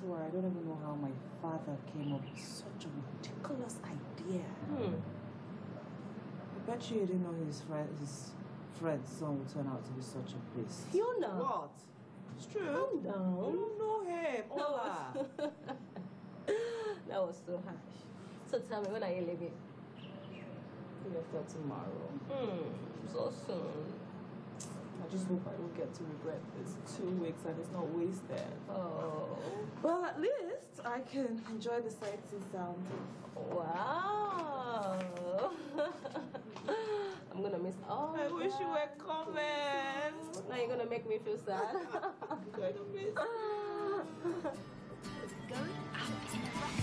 swear, I don't even know how my father came up with such a ridiculous idea. I bet you didn't know his friend's son would turn out to be such a beast. Fiona! What? It's true. Calm down. You don't know him. Ola. That was so harsh. So tell me, when are you leaving? After tomorrow. So soon. I just hope I don't get to regret this 2 weeks and it's not wasted. Oh. Well, at least I can enjoy the sights and sounds. Wow. I'm gonna miss all. I wish you were coming. Now you're gonna make me feel sad. I'm gonna miss you.